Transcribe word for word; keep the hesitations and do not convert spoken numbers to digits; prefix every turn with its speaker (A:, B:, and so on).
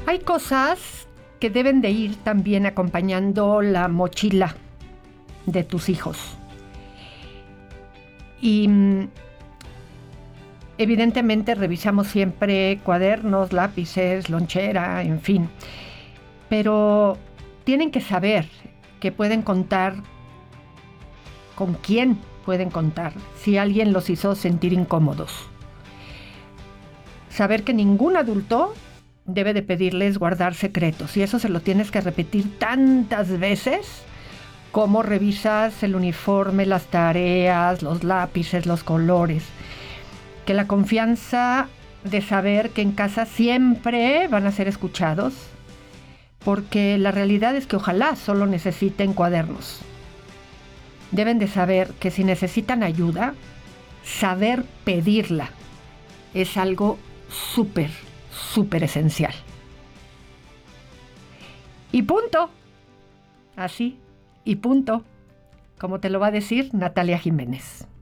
A: Hay cosas que deben de ir también acompañando la mochila de tus hijos. Y evidentemente revisamos siempre cuadernos, lápices, lonchera, en fin. Pero tienen que saber que pueden contar con quién pueden contar si alguien los hizo sentir incómodos. Saber que ningún adulto debe de pedirles guardar secretos, y eso se lo tienes que repetir tantas veces como revisas el uniforme, las tareas, los lápices, los colores. Que la confianza de saber que en casa siempre van a ser escuchados, porque la realidad es que ojalá solo necesiten cuadernos. Deben de saber que si necesitan ayuda, saber pedirla es algo súper, súper esencial. Y punto. Así, y punto. Como te lo va a decir Natalia Jiménez.